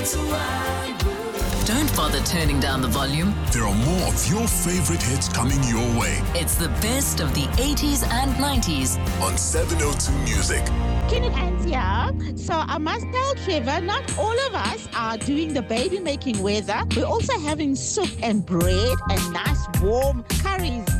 Don't bother turning down the volume. There are more of your favorite hits coming your way It's the best of the 80s and 90s. on 702 Music. Kenneth Hans here. So I must tell Trevor, not all of us are doing the baby making weather. We're also having soup and bread and nice warm curries